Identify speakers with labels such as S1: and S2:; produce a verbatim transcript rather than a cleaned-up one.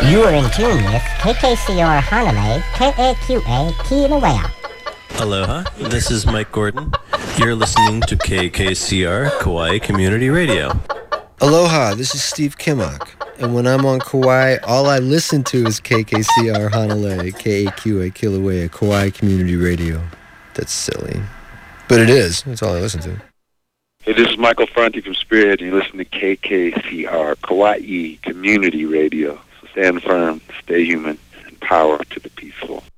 S1: You are in tune with K K C R Hanalei, K A Q A Kilauea.
S2: Aloha, this is Mike Gordon. You're listening to K K C R Kauai Community Radio.
S3: Aloha, this is Steve Kimmock. And when I'm on Kauai, all I listen to is K K C R Hanalei, K A Q A Kilauea, Kauai Community Radio. That's silly. But it is. That's all I listen to.
S4: Hey, this is Michael Franti from Spearhead, and you listen to K K C R Kauai Community Radio. So stand firm, stay human, and power to the peaceful.